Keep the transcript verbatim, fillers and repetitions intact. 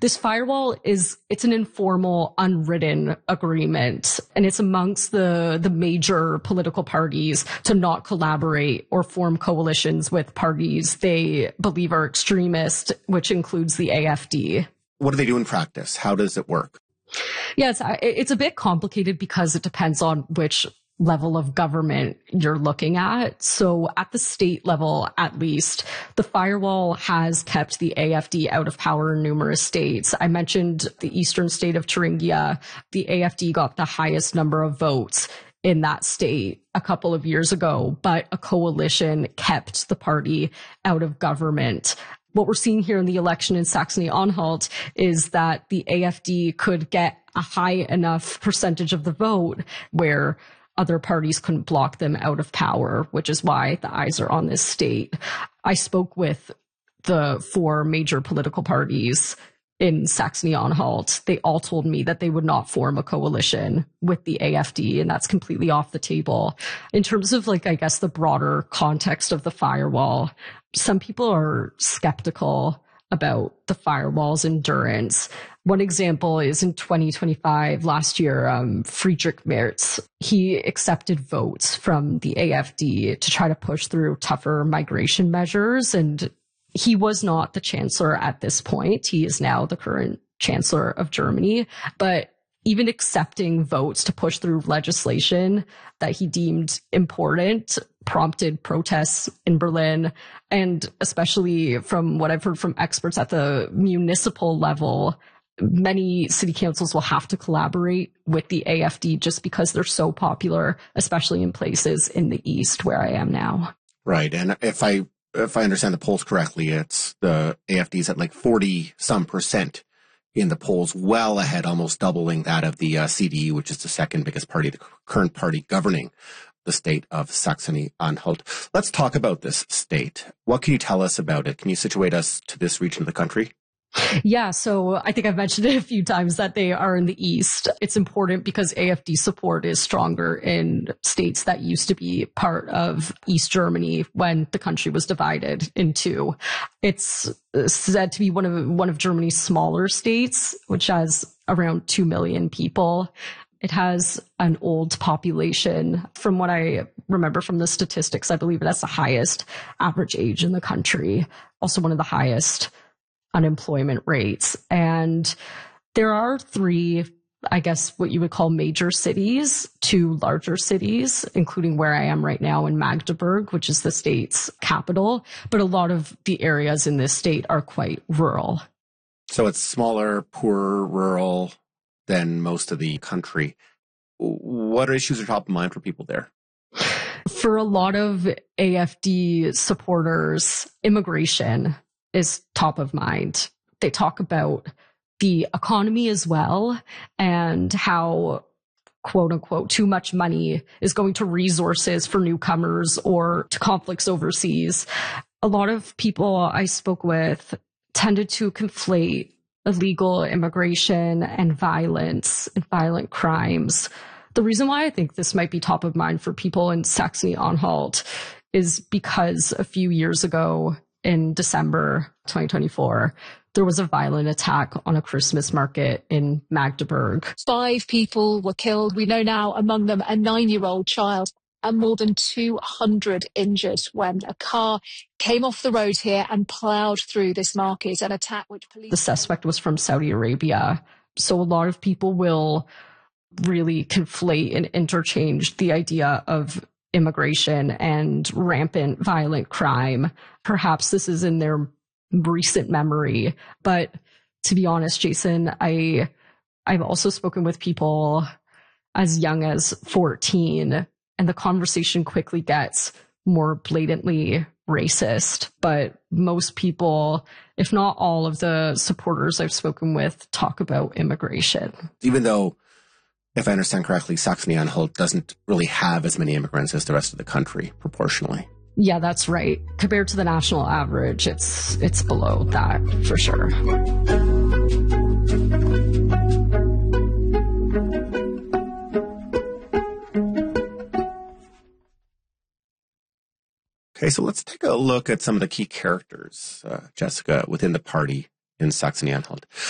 This firewall is, it's an informal, unwritten agreement, and it's amongst the, the major political parties to not collaborate or form coalitions with parties they believe are extremist, which includes the A F D. What do they do in practice? How does it work? Yeah, it's, it's a bit complicated because it depends on which level of government you're looking at. So at the state level, at least, the firewall has kept the A F D out of power in numerous states. I mentioned the eastern state of Thuringia. The A F D got the highest number of votes in that state a couple of years ago, but a coalition kept the party out of government. What we're seeing here in the election in Saxony-Anhalt is that the A F D could get a high enough percentage of the vote where other parties couldn't block them out of power, which is why the eyes are on this state. I spoke with the four major political parties in Saxony-Anhalt. They all told me that they would not form a coalition with the A F D, and that's completely off the table. In terms of, like, I guess the broader context of the firewall, some people are skeptical about the firewall's endurance. One example is in twenty twenty-five, last year, um, Friedrich Merz, he accepted votes from the A F D to try to push through tougher migration measures. And he was not the chancellor at this point. He is now the current chancellor of Germany. But even accepting votes to push through legislation that he deemed important prompted protests in Berlin. And especially from what I've heard from experts at the municipal level, many city councils will have to collaborate with the A F D just because they're so popular, especially in places in the East where I am now. Right. And if I if I understand the polls correctly, it's the A F D's at like forty some percent in the polls, well ahead, almost doubling that of the uh, C D U, which is the second biggest party, the current party governing the state of Saxony-Anhalt. Let's talk about this state. What can you tell us about it? Can you situate us to this region of the country? Yeah, so I think I've mentioned it a few times that they are in the East. It's important because A F D support is stronger in states that used to be part of East Germany when the country was divided in two. It's said to be one of one of Germany's smaller states, which has around two million people. It has an old population. From what I remember from the statistics, I believe it has the highest average age in the country, also one of the highest unemployment rates. And there are three, I guess, what you would call major cities, two larger cities, including where I am right now in Magdeburg, which is the state's capital. But a lot of the areas in this state are quite rural. So it's smaller, poorer, rural than most of the country. What issues are top of mind for people there? For a lot of A F D supporters, immigration is top of mind. They talk about the economy as well and how, quote unquote, too much money is going to resources for newcomers or to conflicts overseas. A lot of people I spoke with tended to conflate illegal immigration and violence and violent crimes. The reason why I think this might be top of mind for people in Saxony-Anhalt is because a few years ago, in December twenty twenty-four, there was a violent attack on a Christmas market in Magdeburg. Five people were killed. We know now among them a nine-year-old child, and more than two hundred injured when a car came off the road here and plowed through this market, an attack which police... The suspect was from Saudi Arabia. So a lot of people will really conflate and interchange the idea of immigration and rampant violent crime. Perhaps this is in their recent memory, but to be honest, Jason, I, I've also spoken with people as young as fourteen, and the conversation quickly gets more blatantly racist. But most people, if not all of the supporters I've spoken with, talk about immigration. Even though, if I understand correctly, Saxony-Anhalt doesn't really have as many immigrants as the rest of the country, proportionally. Yeah, that's right. Compared to the national average, it's it's below that for sure. Okay, so let's take a look at some of the key characters, uh, Jessica, within the party in Saxony-Anhalt.